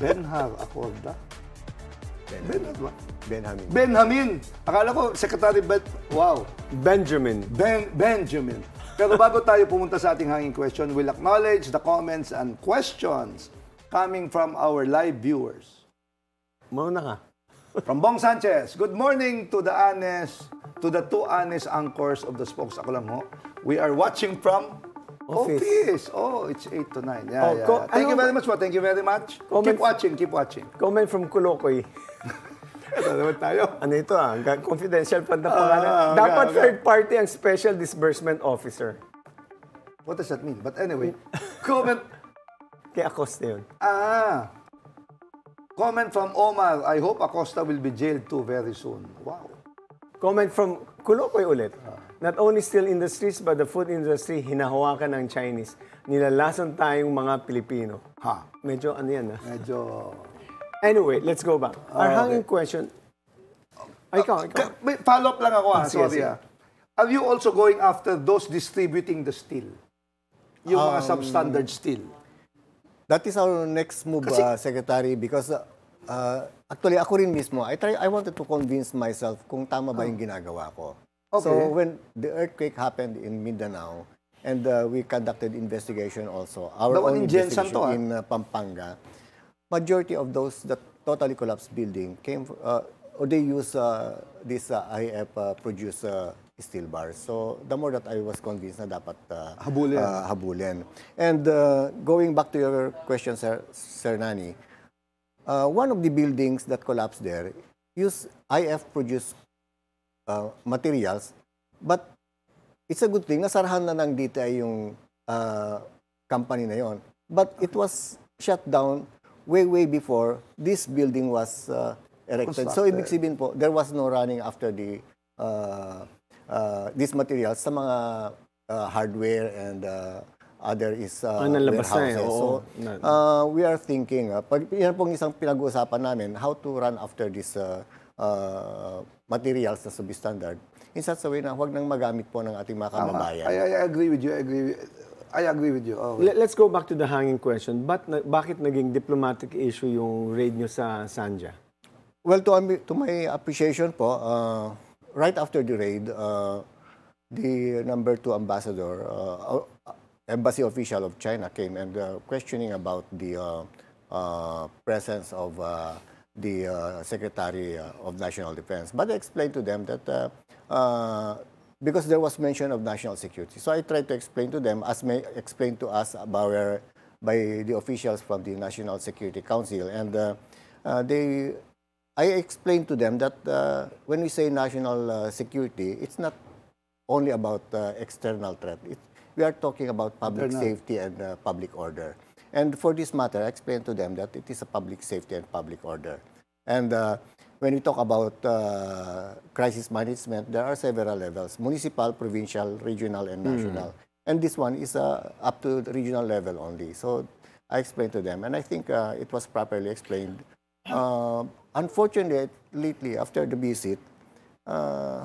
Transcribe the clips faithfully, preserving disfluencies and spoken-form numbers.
Benhar Acorda? Benhar ba? Benjamin. Benjamin! Akala ko, Secretary Ben... Wow. Benjamin. Ben Benjamin. Pero bago tayo pumunta sa ating hanging question, we'll acknowledge the comments and questions coming from our live viewers. Mauna ka. From Bong Sanchez, good morning to the honest, to the two honest anchors of the Spokes. Ako lang ho. We are watching from Office. Office. Oh, it's eight to nine. Yeah, Oh, yeah. co- Thank you ano very ba- much po. Thank you very much. Comment- Keep watching, keep watching. Comment from Kulokoy. Ito naman tayo. Ano ito ah? Ga- Confidential fund na Ah, pangalan. okay, Dapat okay. third party ang Special Disbursement Officer. What does that mean? But anyway, comment. Kaya Acosta yun. Ah. Comment from Omar. I hope Acosta will be jailed too very soon. Wow. Comment from Kulokoy ulit. Not only steel industries, but the food industry, hinahawakan ng Chinese. Nilalason tayong mga Pilipino. Ha. Medyo ano yan ah. Medyo... Anyway, let's go back. Our Ah, hanging okay. question. Ay, ikaw, ikaw. Ka- may follow-up lang ako ha. Ah, sige, Sorry sige. ha. Are you also going after those distributing the steel? Yung mga Um, substandard steel? That is our next move, Kasi- uh, Secretary, because uh, uh, actually ako rin mismo, I try I wanted to convince myself kung tama ba yung ginagawa ko. Okay. So when the earthquake happened in Mindanao, and uh, we conducted investigation also, our The one own in Jensan investigation to, ah. in uh, Pampanga, majority of those that totally collapsed building came, f- uh, or they use uh, this uh, I F uh, produce uh, steel bars. So the more that I was convinced na dapat uh, Habulin. uh, habulin. And uh, going back to your question, Sir, Sir Nani, uh, one of the buildings that collapsed there use I F produced uh, materials, but it's a good thing, nasarahan na ng D T I yung uh, company na yon. But it was shut down way, way before this building was uh, erected. So, Constructed. ibig sabihin po, there was no running after the uh, uh, these materials sa mga uh, hardware and uh, other is uh, Ah, nalabas na eh, warehouses. oo. So, Na- uh, we are thinking, uh, pag, yan pong isang pinag-uusapan namin, how to run after this uh, uh, materials na substandard in such a way na huwag nang magamit po ng ating mga Tama. kababayan. I, I agree with you. I agree with, I agree with you. Okay. Let- Let's go back to the hanging question. But na- bakit naging diplomatic issue yung raid nyo sa Sanja? Well, to, ami- to my appreciation po, uh, right after the raid, uh, the number two ambassador, uh, embassy official of China came and uh, questioning about the uh, uh, presence of uh, the uh, Secretary uh, of National Defense. But I explained to them that uh, uh, because there was mention of national security. So I tried to explain to them, as may explained to us about our, by the officials from the National Security Council. And uh, uh, they, I explained to them that uh, when we say national uh, security, it's not only about uh, external threat. It, we are talking about public Internal. safety and uh, public order. And for this matter, I explained to them that it is a public safety and public order. And uh, when we talk about uh, crisis management, there are several levels: municipal, provincial, regional, and national. And this one is uh, up to the regional level only. So I explained to them, and I think uh, it was properly explained. Uh, unfortunately, after the visit, uh,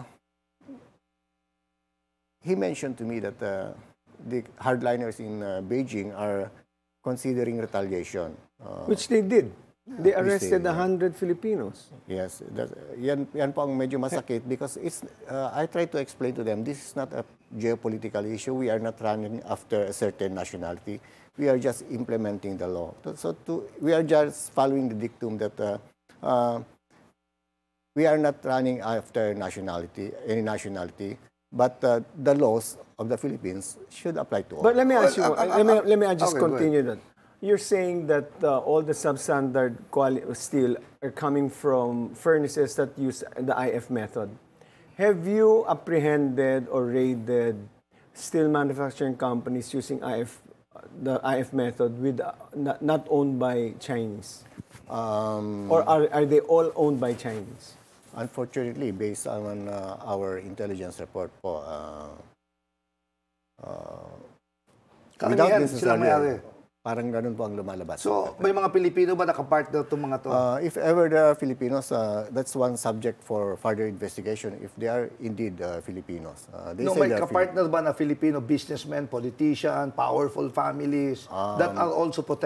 he mentioned to me that uh, the hardliners in uh, Beijing are considering retaliation. Uh, Which they did. They arrested did, a yeah. hundred Filipinos. Yes, that, yan, yan po ang medyo masakit because it's, uh, I try to explain to them, this is not a geopolitical issue. We are not running after a certain nationality. We are just implementing the law. So, so to, we are just following the dictum that uh, uh, we are not running after nationality, any nationality, but uh, the laws of the Philippines should apply to all. But let me ask you, Well, uh, uh, let me uh, let me just okay, go continue that. You're saying that uh, all the substandard quali- steel are coming from furnaces that use the I F method. Have you apprehended or raided steel manufacturing companies using I F, the I F method with uh, not, not owned by Chinese, Um, or are are they all owned by Chinese? Unfortunately, based on uh, our intelligence report po, uh, uh, Karamihan sila may-ari. parang ganun po ang lumalabas. So, may mga Pilipino ba nakapartner itong mga to? Uh, if ever there are Filipinos, uh, that's one subject for further investigation. If they are indeed uh, Filipinos, uh, they no, say may they are kapartner ba na Filipino businessmen, politician, powerful families that are also protected